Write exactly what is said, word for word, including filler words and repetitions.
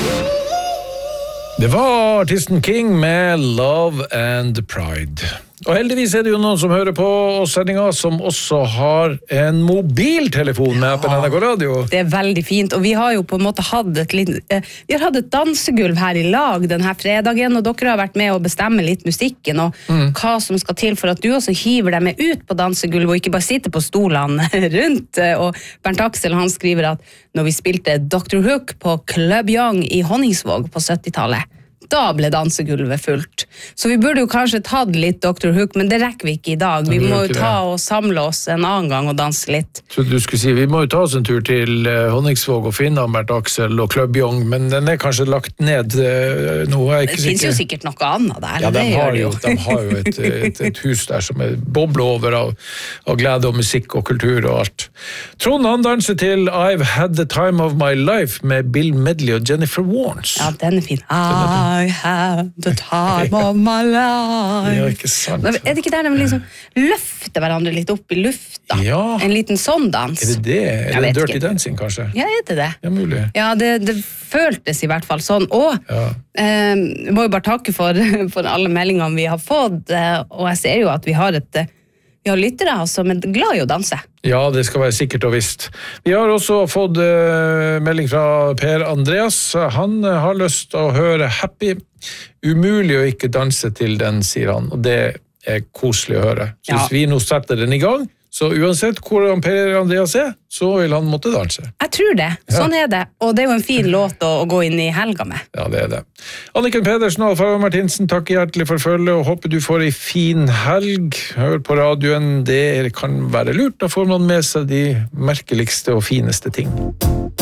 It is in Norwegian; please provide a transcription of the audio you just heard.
Det var artisten King med Love and Pride. Og heldigvis er det jo noen som hører på oss sendinga som også har en mobiltelefon med appen N R K Radio. Det er veldig fint, og vi har jo på en måte hatt et litt, eh, vi har hatt et dansegulv her i lag denne fredagen, og dere har vært med å bestemme litt musikken og mm. hva som skal til for at du også hiver deg med ut på dansegulv og ikke bare sitter på stolene rundt. Og Bernt Aksel han skriver at når vi spilte doktor Hook på Club Young i Honningsvåg på syttitallet, da ble dansegulvet fullt. Så vi burde jo kanskje tatt litt doktor Hook, men det rekker vi ikke i dag. Vi må jo ta og samle oss en annen gang og danse litt. Så du skulle si, vi må jo ta oss en tur til Honningsvåg og finne Bernt Aksel og Club Young, men den er kanskje lagt ned nå, er ikke det finnes jo sikkert noe annet der. Ja, de det har, det jo, de har jo et, et, et hus der som er bobler over av, av glede og musikk og kultur og alt. Trond han danser til I've Had the Time of My Life med Bill Medley og Jennifer Warnes. Ja, den er fin. I have the time of my life. Ja, ikke sant. Er det ikke der de liksom løfter hverandre litt opp i lufta? Ja. En liten sånn dans? Er det det? Er det Dirty Dancing, kanskje? Ja, er det det? Ja, mulig. Ja, det, det føltes i hvert fall sånn. Og ja. eh, jeg må jo bare takke for, for alle meldingene vi har fått, og jeg ser jo at vi har et vi har lyttere som er glad i å danse. Ja, det skal være sikkert og visst. Vi har også fått uh, melding fra Per Andreas. Han uh, har lyst til å høre Happy. Umulig å ikke danse til den, sier han. Og det er koselig å høre. Så ja. Hvis vi nå setter den i gang, så uansett hvordan Per Andreas er, så vil han måtte danse. Jeg tror det. Sånn ja. Er det. Og det er jo en fin låt å, å gå inn i helga med. Ja, det er det. Anniken Pedersen og Alfa Martinsen, takk hjertelig for følge, og håper du får en fin helg. Hør på radioen, det kan være lurt. Da får man med seg de merkeligste og fineste ting.